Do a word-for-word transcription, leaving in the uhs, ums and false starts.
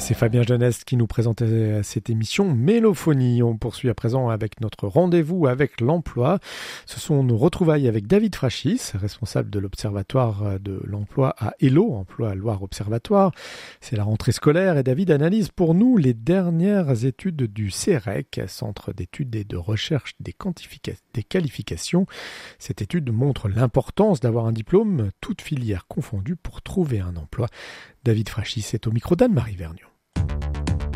C'est Fabien Jeunesse qui nous présentait cette émission Mélophonie. On poursuit à présent avec notre rendez-vous avec l'emploi. Ce sont nos retrouvailles avec David Frachis, responsable de l'Observatoire de l'emploi à Hello, Emploi Loire Observatoire. C'est la rentrée scolaire et David analyse pour nous les dernières études du C E R E C, Centre d'études et de recherche des, quantifica- des qualifications. Cette étude montre l'importance d'avoir un diplôme, toutes filières confondues, pour trouver un emploi. David Frachis est au micro d'Anne-Marie Vergniaud.